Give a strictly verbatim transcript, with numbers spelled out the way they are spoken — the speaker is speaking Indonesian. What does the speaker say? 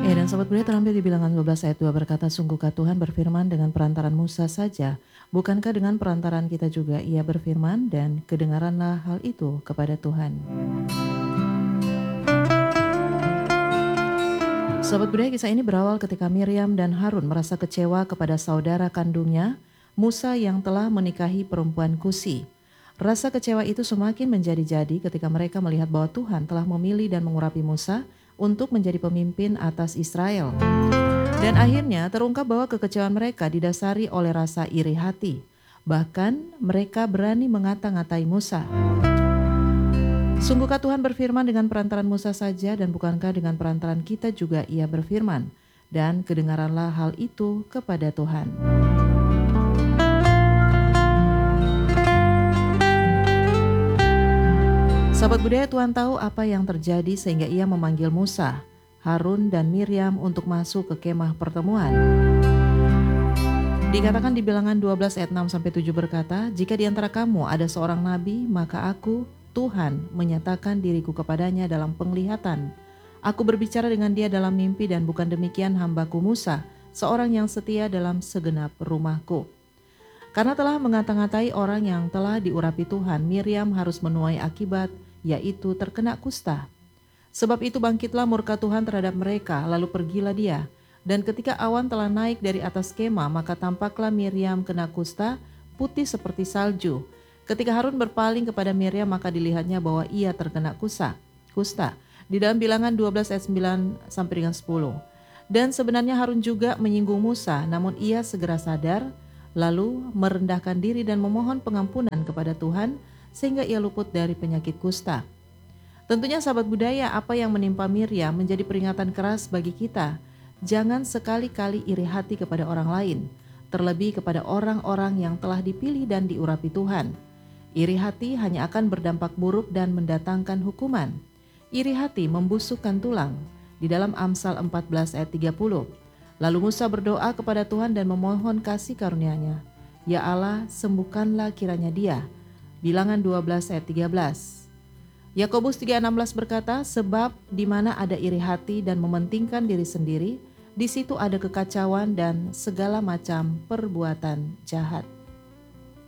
Ya, dan Sobat Budia terampil di Bilangan dua belas ayat dua berkata, sungguhkah Tuhan berfirman dengan perantaran Musa saja, bukankah dengan perantaran kita juga ia berfirman, dan kedengaranlah hal itu kepada Tuhan. Sobat Budaya, kisah ini berawal ketika Miriam dan Harun merasa kecewa kepada saudara kandungnya, Musa yang telah menikahi perempuan Kusi. Rasa kecewa itu semakin menjadi-jadi ketika mereka melihat bahwa Tuhan telah memilih dan mengurapi Musa untuk menjadi pemimpin atas Israel. Dan akhirnya terungkap bahwa kekecewaan mereka didasari oleh rasa iri hati. Bahkan mereka berani mengata-ngatai Musa. Sungguhkah Tuhan berfirman dengan perantaran Musa saja, dan bukankah dengan perantaran kita juga ia berfirman? Dan kedengaranlah hal itu kepada Tuhan. Sahabat budaya, Tuhan tahu apa yang terjadi sehingga ia memanggil Musa, Harun dan Miriam untuk masuk ke kemah pertemuan. Dikatakan di Bilangan dua belas ayat enam sampai tujuh berkata, jika di antara kamu ada seorang nabi, maka aku, Tuhan, menyatakan diriku kepadanya dalam penglihatan. Aku berbicara dengan dia dalam mimpi, dan bukan demikian hambaku Musa, seorang yang setia dalam segenap rumahku. Karena telah mengata-ngatai orang yang telah diurapi Tuhan, Miriam harus menuai akibat, yaitu terkena kusta. Sebab itu bangkitlah murka Tuhan terhadap mereka, lalu pergilah dia. Dan ketika awan telah naik dari atas kemah, maka tampaklah Miriam kena kusta, putih seperti salju. Ketika Harun berpaling kepada Miriam, maka dilihatnya bahwa ia terkena kusta. Kusta. Di dalam Bilangan dua belas ayat sembilan sampai dengan sepuluh. Dan sebenarnya Harun juga menyinggung Musa, namun ia segera sadar, lalu merendahkan diri dan memohon pengampunan kepada Tuhan, sehingga ia luput dari penyakit kusta. Tentunya sahabat budaya, apa yang menimpa Miriam menjadi peringatan keras bagi kita. Jangan sekali-kali iri hati kepada orang lain, terlebih kepada orang-orang yang telah dipilih dan diurapi Tuhan. Iri hati hanya akan berdampak buruk dan mendatangkan hukuman. Iri hati membusukkan tulang. Di dalam Amsal empat belas ayat tiga puluh. Lalu Musa berdoa kepada Tuhan dan memohon kasih karunia-Nya. Ya Allah, sembuhkanlah kiranya dia. Bilangan dua belas ayat tiga belas. Yakobus tiga enam belas berkata, sebab di mana ada iri hati dan mementingkan diri sendiri, di situ ada kekacauan dan segala macam perbuatan jahat.